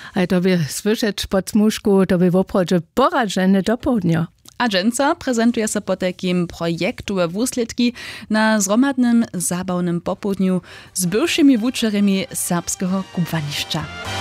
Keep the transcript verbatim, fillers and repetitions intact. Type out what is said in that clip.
A to by słyszeć pod smuszku, to by w oprodzie porażene do południa. Agencja prezentuje się po takim projektowe wusledki na zromadnym, zabawnym popołudniu z byłymi wuczerami serbskiego kubwaniszcza.